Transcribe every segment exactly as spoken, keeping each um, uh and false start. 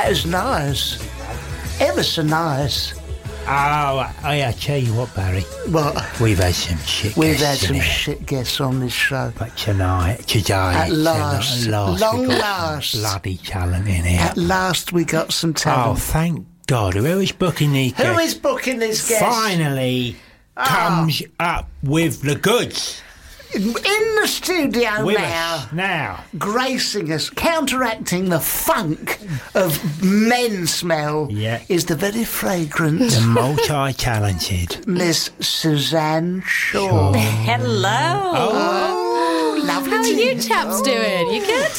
That is nice. Ever so nice. Oh, I, I tell you what, Barry. What? We've had some shit We've guests had some in here. shit guests on this show. But tonight, today, At last, tonight, at last long we got last. some bloody talent in here. At last we got some Oh, talent. thank God. Who is booking these Who guests is booking this guest? finally comes up with the goods. In the studio With now, us now. gracing us, counteracting the funk of men smell, Yeah. is the very fragrant The multi-talented. Miss Suzanne Shaw. Hello. Oh, lovely. How are to you hear. chaps doing? You good?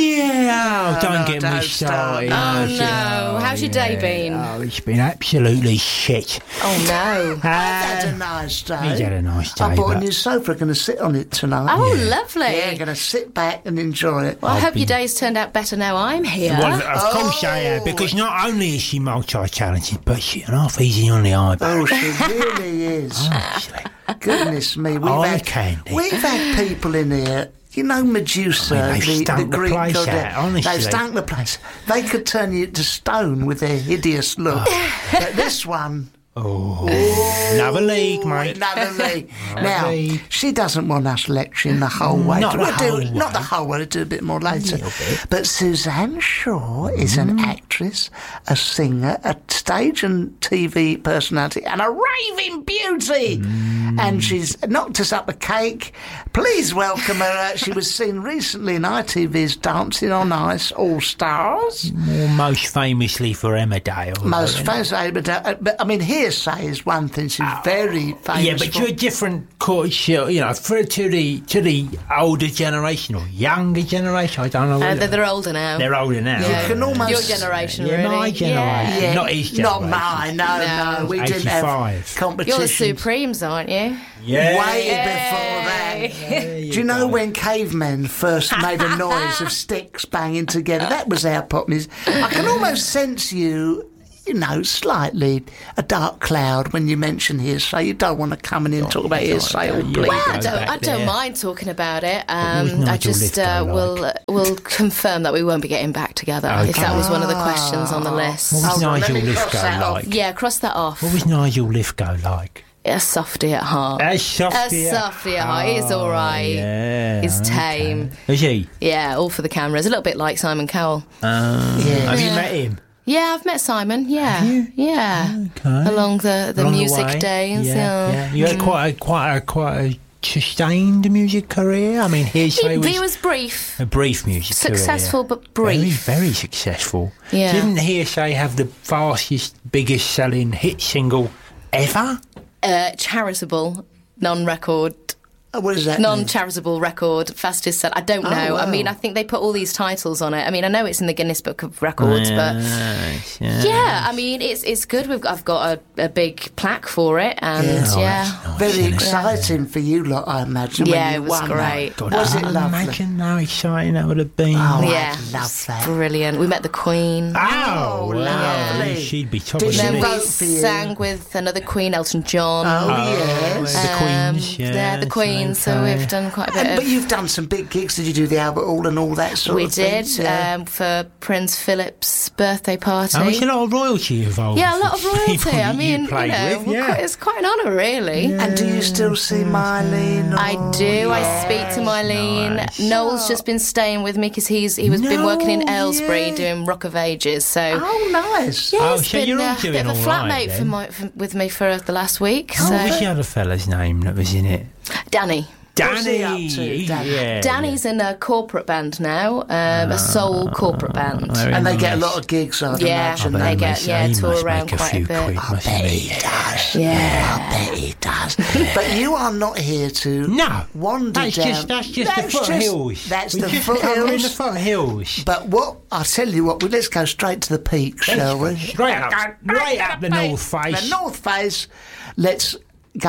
Yeah, oh, don't no, get don't me start. started. Oh, it's- no. How's your day yeah. been? Oh, it's been absolutely shit. Oh, no. I've had a Uh, nice day. He's had a nice day, I bought a but- new sofa. Going to sit on it tonight. Oh, lovely. Yeah, going to sit back and enjoy it. Well, I I'll hope be- your day's turned out better now I'm here. Well, of course I have, Oh. because not only is she multi-talented, but she's half easy on the eyebrow. Oh, she really is. Honestly. Goodness me, we've Eye had candy. we've had people in here. You know, Medusa, I mean, they've the, stunk the Greek place goddess. out, honestly. They've stunk the place. They could turn you to stone with their hideous look. But this one, Oh, another league, mate. another league. Another Now, league. she doesn't want us lecturing the whole way. Not the We'll do, whole Not the way. whole way. We'll do a bit more later. Little bit. But Suzanne Shaw is an Mm. actress, a singer, a stage and T V personality, and a raving beauty. Mm. And she's knocked us up a cake. Please welcome her. Uh, she was seen recently in I T V's Dancing on Ice All Stars. More most famously for Emmerdale. Most though, famous, uh, but, uh, but I mean, hearsay is one thing. She's very famous. Ah. Yeah, but for. you're a different course, you know, for to the to the older generation or younger generation. I don't know. Uh, whether- they're, they're older now. They're older now. Yeah. You can almost- Your generation, Yeah, really. my generation. Yeah. Not his Not generation. mine, no, no. No. We didn't have eighty-five. competition. You're the Supremes, aren't you? Yeah. Way before that. There Do you know go. when cavemen first made a noise of sticks banging together? That was our pop music. I can almost sense you, you know, slightly a dark cloud when you mention hearsay. You don't want to come in and talk about hearsay or Yeah. bleed. Well, I go don't, back I don't there. mind talking about it. What was Um, I Nigel just Lithgow uh, like? will uh, will confirm that we won't be getting back together. If that was one of the questions on the list. What was Hold on, let Nigel me cross Lithgow that off. like? Yeah, cross that off. What was Nigel Lithgow like? A softie at heart. A softie. A softie at heart. He's all right. Yeah. He's okay. tame. Is he? Yeah, all for the cameras. A little bit like Simon Cowell. Uh, Yeah. Have you Yeah. met him? Yeah, I've met Simon. Yeah, yeah. Okay. Along the, the Along music way? days. Yeah, Yeah, yeah. You had Mm. quite a quite a quite a sustained music career. I mean, hearsay He, was, he was brief, a brief music successful career. but brief. Very, very successful. Yeah. Didn't Hearsay have the fastest, biggest selling hit single ever? Uh, charitable, non-record, Oh, what is that? mean? non-charitable record, fastest sell. I don't know. Oh, wow. I mean, I think they put all these titles on it. I mean, I know it's in the Guinness Book of Records, but Yes, yeah. yeah, I mean, it's it's good. We've got, I've got a, a big plaque for it, and Yeah. Oh, yeah. that's nice, Very isn't it? exciting for you lot, I imagine. Yeah, when you it was won that. great. God, Was it I lovely? imagine how exciting that would have been. Oh, Yeah, I'd love that. brilliant. We met the Queen. Oh, Oh, lovely. lovely. She'd be top Did of she the And then list. we vote for you? sang with another Queen, Elton John. Oh, Oh, yes. the Queens, Um, yeah. the Queen. So okay. we've done quite a bit And, but of. you've done some big gigs. Did you do the Albert Hall and all that sort We of thing? did Yeah. um, for Prince Philip's birthday party. Oh, there's a lot of royalty involved. Yeah, a lot of for people royalty. I that mean, you you played know, with, we're yeah. quite, it's quite an honour, really. And do you still see Mylene? I or- do. I speak to Mylene. nice. Noel's just been staying with me because he's he was been working in No, Aylesbury yeah. doing Rock of Ages. So Oh, nice. yeah, Oh, he's so been you're all uh, a doing bit of a all right flatmate for then. my, for, with me for the last week. What so was the other fella's name that was in it? Danny. What's he Danny. up to, Danny? Yeah, Danny's in a corporate band now, um, a soul corporate band. very And they get a nice. lot of gigs, I'd Yeah, imagine. they don't get- must- yeah, he tour must around make a quite a few bit. quid, I mustn't bet he? he does. Yeah. I bet he does. But you are not here to No, wander that's down. just that's just That's the foothills. Just, that's We're the just covering the foothills. foothills. But what I'll tell you what. Well, let's go straight to the peak, shall we? Straight up, right up the north face. The North Face. Let's go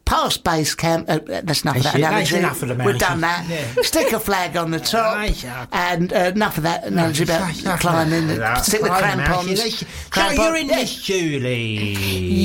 past base camp. Uh, that's enough of that That's it, analogy. that's enough of the We've done mountain. that. Yeah. Stick a flag on the top, Right, yeah. and uh, enough of that analogy No, about it's not- climbing. it's not- Stick the climbing, crampons. actually. So Crampon- you're in yeah. Miss Julie.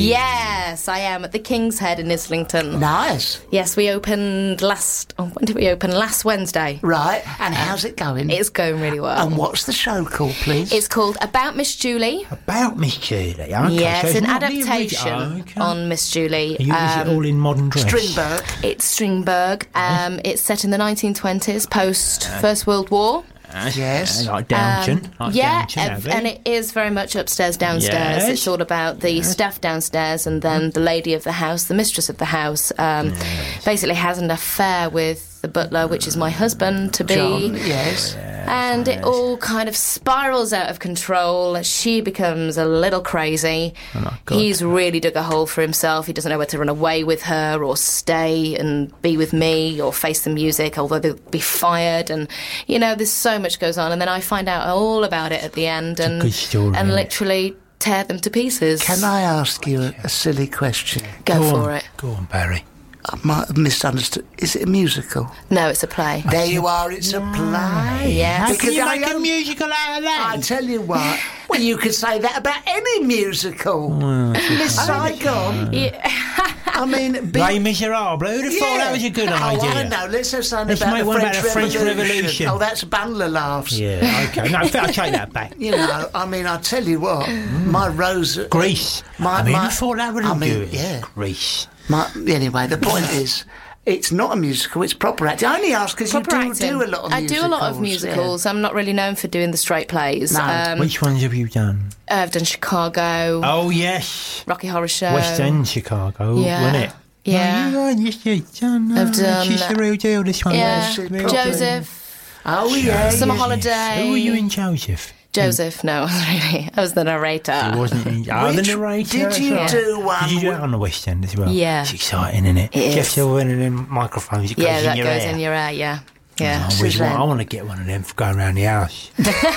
Yes, I am at the King's Head in Islington. Nice, Yes, we opened last. Oh, when did we open? Last Wednesday. right? And how's it going? It's going really well. and what's the show called, please? It's called About Miss Julie. About Miss Julie. Okay, Yeah, so it's an not the adaptation original- okay. on Miss Julie. You use it Um, all in modern dress. Strindberg. It's Strindberg. Um, it's set in the nineteen twenties, post First World War. Yes. Uh, like Downton. Um, like yeah, Downton and, Abbey. and it is very much upstairs, downstairs. Yes. It's all about the staff downstairs, and then the lady of the house, the mistress of the house, um, basically has an affair with the butler, which is my husband to be. John, yes. And it all kind of spirals out of control. She becomes a little crazy. Oh my God. He's really dug a hole for himself. He doesn't know whether to run away with her or stay and be with me or face the music, although they'll be fired. And, you know, there's so much goes on. And then I find out all about it at the end and, good story, and isn't it? literally tear them to pieces. Can I ask you a, a silly question? Go, Go for on, it. Go on, Barry. I might have misunderstood. Is it a musical? No, it's a play. There you are, it's a play. Yes. How Because can you I make a am- musical out of that? I tell you what, well, you could say that about any musical. Miss Saigon, Yeah. I mean... be- Les Miserables. Who'd have thought that was a good oh, idea? I don't know. Let's have something Let's about, make the one French, about the French Revolution. Revolution. Oh, that's bundler laughs. Yeah, okay. No, I'll take that back. You know, I mean, I tell you what, my Rose... Greece. My- I mean, my- I thought that would I have mean, good. yeah. Greece. My, anyway, the point is, it's not a musical, it's proper acting. I only ask because you Proper do acting. do a lot of I musicals. do a lot of musicals. I'm not really known for doing the straight plays. No. Um, Which ones have you done? I've done Chicago, Oh, yes. Rocky Horror Show. West End, Chicago, Yeah. wasn't it? Yeah. No, you're right, yes, you've done. I've uh, done- She's the real deal, this one. Yeah. Yes, it Real probably- deal. Joseph. Oh, yeah. Summer yeah. Holiday. Who were you in Joseph? Joseph, no, really. I was the narrator. It wasn't in. Oh, the Which- narrator. did that's you right. do one Did you do it with- on the West End as well? Yeah. It's exciting, isn't it? It Jeff is. Silver and then microphones. It Yeah, goes that in your goes ear. in your ear, yeah. Yeah. I, wish Suzanne. I want to get one of them for going around the house.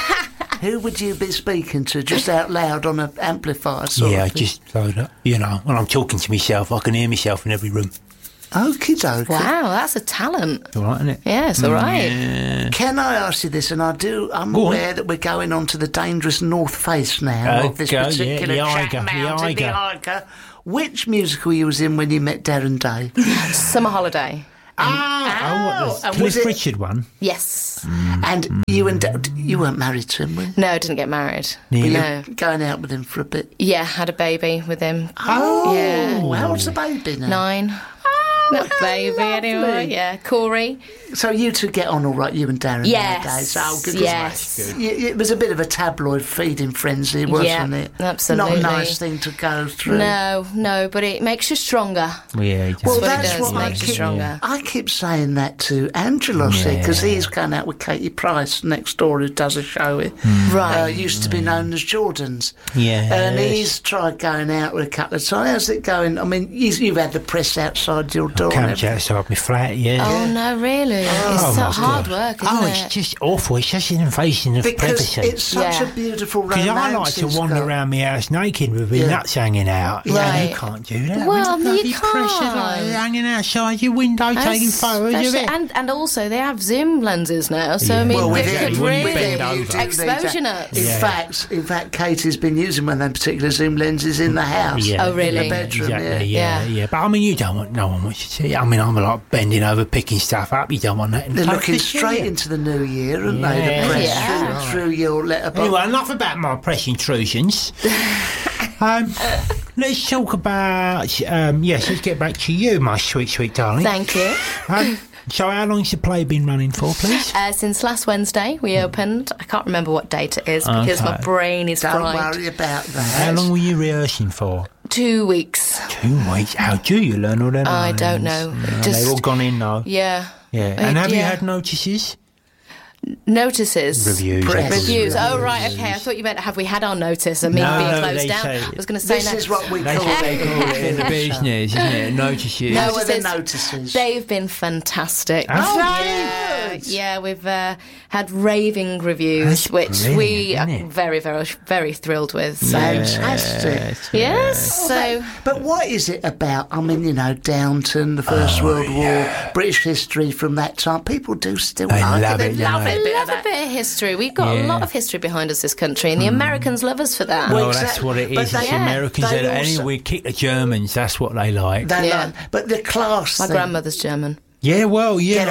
Who would you be speaking to, just out loud on an amplifier? Sort yeah, of thing? just load up. You know, when I'm talking to myself, I can hear myself in every room. Okie dokie. Wow, that's a talent. It's all right, isn't it? Yeah, it's all right. Yeah. Can I ask you this? And I do. I'm Go on. aware that we're going on to the dangerous North Face now of this Okay, yeah, particular the chat Eiger, the mountain, the Eiger. Eiger. Which musical you was in when you met Darren Day? Summer Holiday. Ah, oh, what, the and Cliff was it- Richard one? Yes. And you and Da- you weren't married to him, were you? No, I didn't get married. Nearly. No. Going out with him for a bit. Yeah, had a baby with him. Oh, Yeah. how old's the baby now? Nine. Not baby anymore. lovely. Yeah, Corey. So you two get on all right, you and Darren Yes. nowadays? Oh, good. Yes. Y- It was a bit of a tabloid feeding frenzy, wasn't Yeah, it? absolutely. Not a nice thing to go through. No, no, but it makes you stronger. Yeah, he does. Well, what it that's does, what I makes you keep, stronger. I keep saying that to Angelo, see, because he's going out with Katie Price next door, who does a show with, Right. uh, used to be known as Jordan's. Yes. And he's tried going out with a couple of times. How's it going? I mean, you- you've had the press outside your door. and Camped everything. outside my flat, yeah. Oh, no, really? Oh, it's so my hard God. work, isn't Oh, it? it's just awful. It's just an invasion of Because privacy. it's such Yeah. a beautiful Because romance. I like to it's wander got. around my house naked with my Yeah. nuts hanging out. You know, Right. you can't do that. Well, With no, you bloody pressure, can't. like, hanging outside your window, taking photos of Especially- it. And, and also, they have zoom lenses now, so Yeah. I mean, Well, with they him, could you wouldn't really bend you over. do need exposure that. nuts. In Yeah. fact, in fact, Katie's been using one of them particular zoom lenses in the house. Yeah. Oh, really? In the bedroom, Exactly, yeah. yeah, yeah, But I mean, you don't want no one wants to see. I mean, I'm like bending over, picking stuff up. You don't want that. in They're public, looking do straight you? into the new year, aren't they? Yeah. The press Yeah. through, through your letterbox. Anyway, enough about my press intrusions. um, let's talk about. Um, yes, let's get back to you, my sweet, sweet darling. Thank you. Um, so, how long's the play been running for, please? Uh, since last Wednesday, we opened. I can't remember what date it is because my Okay. brain is Don't fried. worry about that. How long were you rehearsing for? Two weeks. Two weeks. How do you learn all that? I don't lines? know. No, Just- they've all gone in now. Yeah. Yeah. Uh, And have you yeah. had notices? Notices. Reviews. Press. that's all. Reviews. Oh, right, okay. I thought you meant have we had our notice and me No, being no, closed they down. say- I was going to say This no. is what we That's call what they it. call it in the business, isn't it? Notices. How are the Notices. notices? They've been fantastic. Have Oh, they? yeah. good. yeah, we've uh, had raving reviews, That's which we brilliant, are isn't it? very, very, very thrilled with. So. Fantastic. Yes, so But what is it about? I mean, you know, Downton, the First Oh, World War, British history from that time. People do still I like love it. it, They you love know. it. we love a bit of history. We've got a Yeah. lot of history behind us, this country, and the Americans love us for that. Well, Well, that's exactly. what it But is. they- It's the Yeah. Americans they that also- anyway kick the Germans. That's what they like. They Yeah. like, but the class My thing. grandmother's German. Yeah, well, yeah.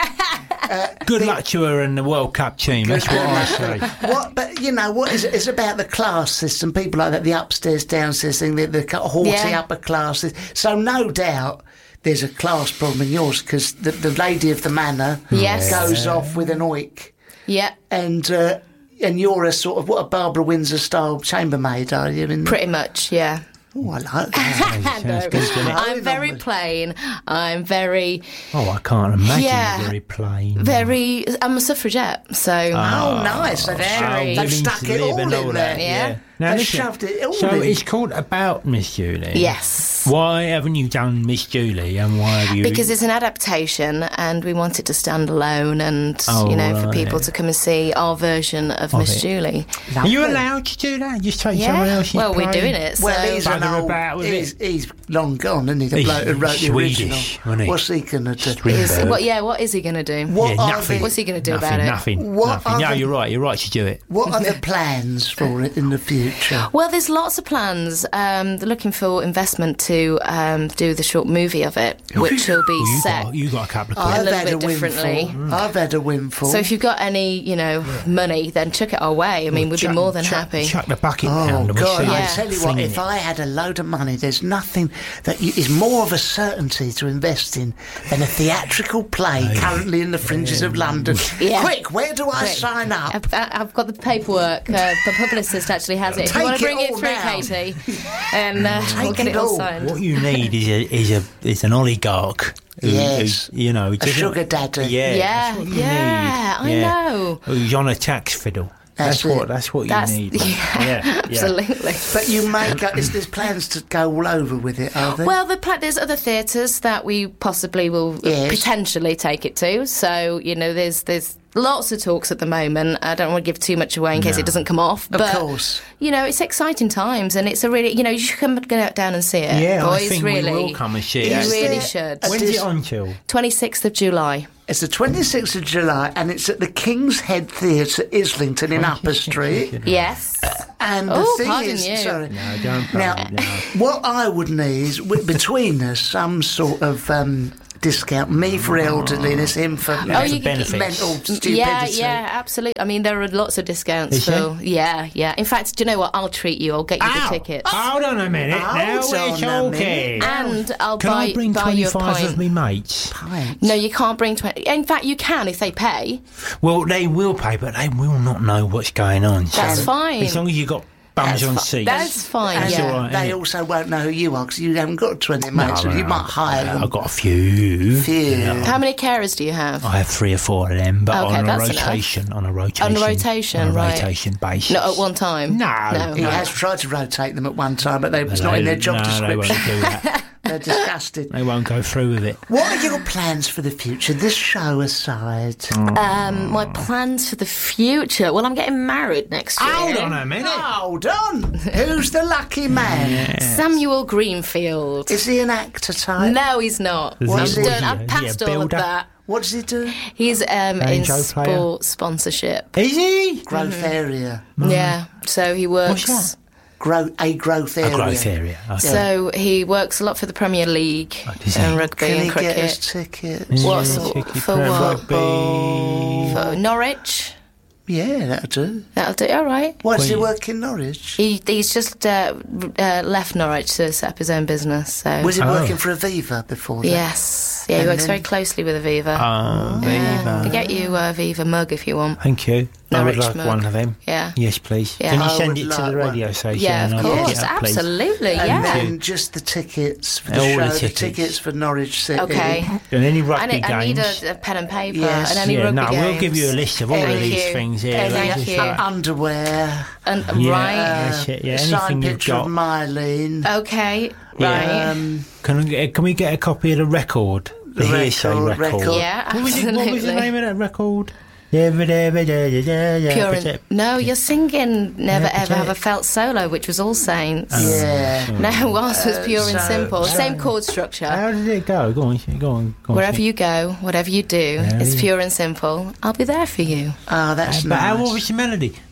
Get like, good luck to her in the World Cup team. That's what I say. What, but you know what is it? It's about the class system. People like that, the upstairs, downstairs thing, the, the haughty Yeah. upper classes. So no doubt there's a class problem in yours because the, the lady of the manor Yes. goes off with an oik, Yeah, and uh, and you're a sort of what a Barbara Windsor style chambermaid, are you? In, pretty much, yeah. oh, I like that. Sounds No, good, doesn't it? I'm very plain. I'm very, Oh, I can't imagine Yeah. you're very plain. very. I'm a suffragette, so Oh, nice. They've, Very. they've stuck it all in there. Yeah. Now, They've listen, shoved it all so in. it's called About Miss Julie. yes. Why haven't you done Miss Julie, and why have you? Because it's an adaptation, and we want it to stand alone, and Oh, you know, for right. people to come and see our version of, Of Miss it. Julie. Are you allowed to do that? Just take someone Yeah. else's Well, we're play? doing it. So Well, he's an Bugger old. about with He's, it. he's long gone, isn't he? The He's bloke who wrote the Swedish, original. wasn't he? What's he gonna do? Is- Strindberg. what? Yeah. What is he going to do? What Yeah, are nothing. the- What's he going to do nothing, about it? Nothing. What nothing. are No, the- you're right. You're right to do it. What are the plans for it in the future? Well, there's lots of plans. Um, they're looking for investment to um, do the short movie of it, which will be Well, you set. got you got a couple of I've quid. little had bit a differently. windfall. I've had a windfall. So if you've got any, you know, money, then chuck it our way. I mean, we'd be Chuck- more than chuck- happy. Chuck the bucket Oh down. and we'll God! see I Yeah. tell you what, flinging if it. I had a load of money, there's nothing that you, is more of a certainty to invest in than a theatrical play currently in the fringes of London. Yeah. Quick, where do I Quick. sign up? I've, I've got the paperwork. Uh, the publicist actually has it. If you Take want to it bring it all through, now. Katie, and uh, we'll get it it all all. signed. What you need is a is a is an oligarch. Who, Yes. who, you know, A doesn't- sugar daddy. Yeah, Yeah, that's what you yeah, I need. Yeah. know. Who's on a tax fiddle. That's That's, what it. that's what That's you need. yeah, yeah, yeah. absolutely. But you may go, is there's plans to go all over with it, are there? Well, the pla- there's other theatres that we possibly will Yes. potentially take it to. So you know, there's there's lots of talks at the moment. I don't want to give too much away in case it doesn't come off. Of but, course. You know, it's exciting times, and it's a really, you know, you should come go down and see it. Yeah, boys, I think really. we will come and see You it. Is really there should. a When's dis- it on till? twenty-sixth of July. It's the twenty-sixth of July and it's at the King's Head Theatre, Islington in Upper Street. Yes. And the Oh, thing pardon is, you. sorry. No, don't. Now, pardon, no. what I would need is wi- between us some sort of um, discount. Me for elderliness, him for Oh, Lots you of could- benefits. mental stupidity. Yeah, yeah, absolutely. I mean, there are lots of discounts. Is Phil. Yeah, yeah. In fact, do you know what? I'll treat you. I'll get you Ow! the tickets. Hold on a minute. now Hold it's on a okay. minute. And I'll Can buy, I bring buy you a twenty-five pint. of me mates? Pints. No, you can't bring twenty. In fact, you can if they pay. Well, they will pay, but they will not know what's going on. That's so fine. As long as you've got bums That's on fi- seats. That's fine. And yeah. all right. they innit? also won't know who you are because you haven't got twenty mates, so No, you no, might hire them. I've got a few. Few. Yeah. How many carers do you have? I have three or four of them, but Okay, on a that's enough. rotation, on a rotation, On a rotation, on a right. rotation basis. Not at one time. No, no. He no. has tried to rotate them at one time, but they, it's They- not in their job no, They won't description. do that. They're disgusted. They won't go through with it. What are your plans for the future? This show aside. Um, my plans for the future. Well, I'm getting married next year. Hold on a minute. Hold on. Who's the lucky man? Samuel Greenfield. Is he an actor type? No, he's not. What's I'm he? done. Is I've he a passed all of builder? that. What does he do? He's um, in Banjo player? sport sponsorship. Is he? Growth Mm-hmm. area. Yeah, so he works. What's that? Grow, a growth area. A growth area. Okay. So he works a lot for the Premier League does he? and rugby Can and he cricket. get us tickets? What Yeah, sort- ticket for for what? rugby. For Norwich. Yeah, that'll do. That'll do. All right. Why does he Well, work in Norwich? He he's just uh, uh, left Norwich to set up his own business. So Was he Oh. working for Aviva before that? yes, yeah, he And works then- very closely with Aviva. Oh, Yeah. Viva. I'll get you a Aviva mug if you want. Thank you. I would Norwich like mug. one of them. Yeah. Yes, please. Yeah. Can you I send would it to like the radio one. station? Yeah, and of I'll pick course, it up, please? absolutely. And Yeah. then just the tickets for the All show, the the tickets. tickets. for Norwich City. Okay. And any I rugby need, I need games? a, a pen and paper Yes. and any yeah, rugby no, games. we'll give you a list of all Thank of these you. things here. Thank That's you. just right. Underwear. And, Yeah. Right. That's it, yeah, a signed anything you've picture got. of Mylene. Okay. Yeah. Right. Um, Can, we get, can we get a copy of the record the, The Hearsay record, record. Yeah, What was, it, what was the absolutely. name of that record? Yeah, but, uh, but, uh, yeah, yeah, Pure but, uh, and, no, you're singing Never Yeah, Ever but, Have uh, a Felt Solo, which was All Saints. Yeah. No, ours was Pure and so- Simple. so- Same chord structure. How did it go? Go on, go on, go on. Wherever sing. you go, whatever you do, it's yeah. pure and simple. I'll be there for you. Oh, that's But how, what nice. was the melody?